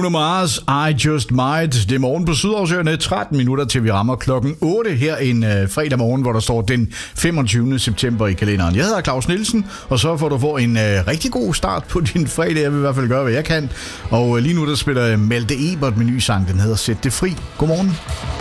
Bruno Mars, I Just Might. Det er morgen på Sydhavsøerne, 13 minutter til vi rammer klokken 8 her en fredag morgen, hvor der står den 25. september i kalenderen. Jeg hedder Claus Nielsen, og så får du få en rigtig god start på din fredag. Jeg vil i hvert fald gøre, hvad jeg kan. Og lige nu der spiller Malte Ebert med ny sang, den hedder Sæt det fri. Godmorgen.